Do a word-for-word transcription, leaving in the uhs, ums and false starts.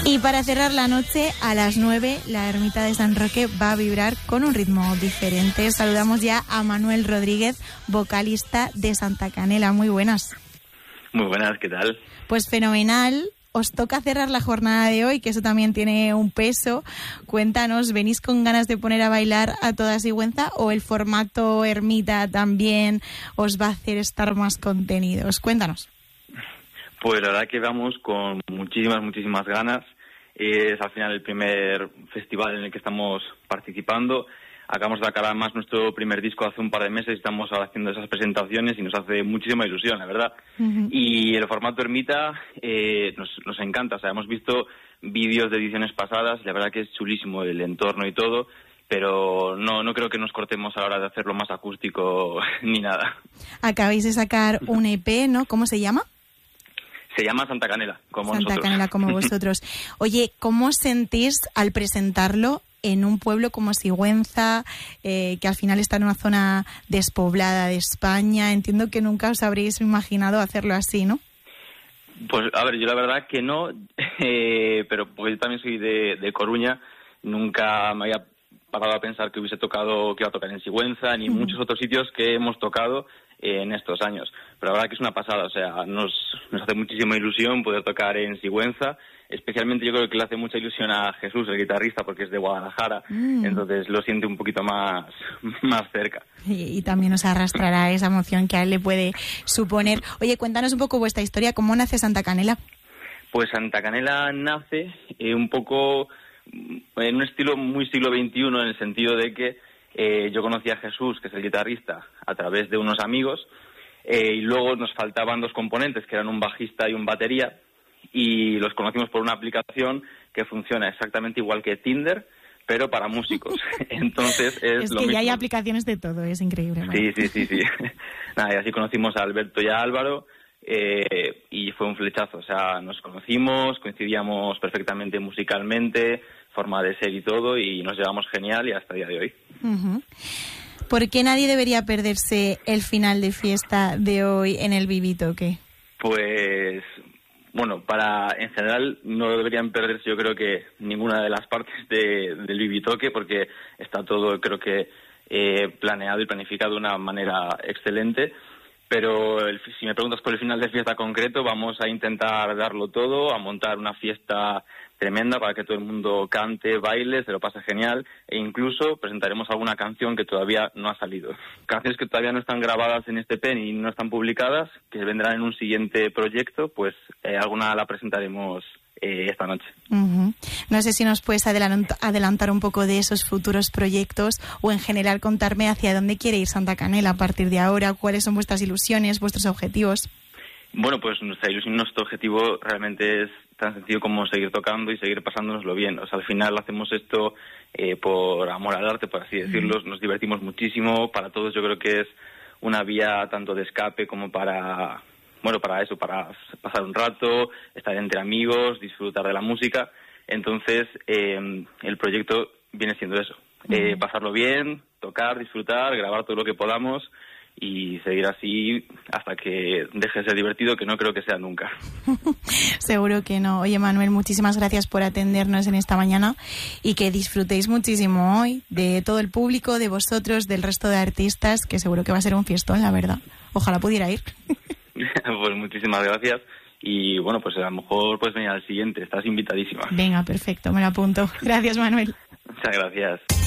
Y para cerrar la noche, a las nueve, la ermita de San Roque va a vibrar con un ritmo diferente. Saludamos ya a Manuel Rodríguez, vocalista de Santa Canela. Muy buenas. Muy buenas, ¿qué tal? Pues fenomenal. Os toca cerrar la jornada de hoy, que eso también tiene un peso. Cuéntanos, ¿venís con ganas de poner a bailar a toda Sigüenza o el formato ermita también os va a hacer estar más contenidos? Cuéntanos. Pues la verdad que vamos con muchísimas, muchísimas ganas. Es al final el primer festival en el que estamos participando. Acabamos de acabar más nuestro primer disco hace un par de meses, estamos ahora haciendo esas presentaciones y nos hace muchísima ilusión, la verdad. Uh-huh. Y el formato ermita eh, nos, nos encanta, o sea, hemos visto vídeos de ediciones pasadas, la verdad que es chulísimo el entorno y todo, pero no, no creo que nos cortemos a la hora de hacerlo más acústico ni nada. Acabáis de sacar un E P, ¿no? ¿Cómo se llama? Se llama Santa Canela, como Santa nosotros. Santa Canela, como vosotros. Oye, ¿cómo os sentís al presentarlo en un pueblo como Sigüenza, eh, que al final está en una zona despoblada de España? Entiendo que nunca os habréis imaginado hacerlo así, ¿no? Pues, a ver, yo la verdad que no, eh, pero porque yo también soy de, de Coruña, nunca me había parado a pensar que hubiese tocado, que iba a tocar en Sigüenza, ni en uh-huh. muchos otros sitios que hemos tocado eh, en estos años. Pero la verdad que es una pasada, o sea, nos, nos hace muchísima ilusión poder tocar en Sigüenza. Especialmente yo creo que le hace mucha ilusión a Jesús, el guitarrista, porque es de Guadalajara, mm. entonces lo siente un poquito más, más cerca. Y, y también nos arrastrará esa emoción que a él le puede suponer. Oye, cuéntanos un poco vuestra historia, ¿cómo nace Santa Canela? Pues Santa Canela nace eh, un poco en un estilo muy siglo veintiuno, en el sentido de que eh, yo conocí a Jesús, que es el guitarrista, a través de unos amigos, eh, y luego nos faltaban dos componentes, que eran un bajista y un batería, y los conocimos por una aplicación que funciona exactamente igual que Tinder, pero para músicos. Entonces es, es lo que mismo. Ya hay aplicaciones de todo, es increíble. ¿No? Sí, sí, sí, sí. Nada, y así conocimos a Alberto y a Álvaro, eh, y fue un flechazo. O sea, nos conocimos, coincidíamos perfectamente musicalmente, forma de ser y todo, y nos llevamos genial y hasta el día de hoy. Uh-huh. ¿Por qué nadie debería perderse el final de fiesta de hoy en el Vivitoque? Pues... Bueno, para en general no deberían perderse, yo creo que ninguna de las partes de, del Vivitoque, porque está todo, creo que, eh, planeado y planificado de una manera excelente. Pero el, si me preguntas por el final de fiesta concreto, vamos a intentar darlo todo, a montar una fiesta tremenda para que todo el mundo cante, baile, se lo pase genial, e incluso presentaremos alguna canción que todavía no ha salido. Canciones que todavía no están grabadas en este P E N y no están publicadas, que vendrán en un siguiente proyecto, pues eh, alguna la presentaremos eh, esta noche. Uh-huh. No sé si nos puedes adelant- adelantar un poco de esos futuros proyectos o en general contarme hacia dónde quiere ir Santa Canela a partir de ahora, cuáles son vuestras ilusiones, vuestros objetivos. Bueno, pues nuestra ilusión, nuestro objetivo realmente es tan sencillo como seguir tocando y seguir pasándonoslo bien. O sea, al final hacemos esto eh, por amor al arte, por así decirlo. Nos divertimos muchísimo. Para todos yo creo que es una vía tanto de escape como para, bueno, para eso, para pasar un rato, estar entre amigos, disfrutar de la música. Entonces, eh, el proyecto viene siendo eso. Eh, pasarlo bien, tocar, disfrutar, grabar todo lo que podamos y seguir así hasta que deje de ser divertido, que no creo que sea nunca. Seguro que no. Oye, Manuel, muchísimas gracias por atendernos en esta mañana y que disfrutéis muchísimo hoy de todo el público, de vosotros, del resto de artistas, que seguro que va a ser un fiestón, la verdad. Ojalá pudiera ir. Pues muchísimas gracias y bueno, pues a lo mejor puedes venir al siguiente, estás invitadísima. Venga, perfecto, me lo apunto. Gracias, Manuel. Muchas gracias.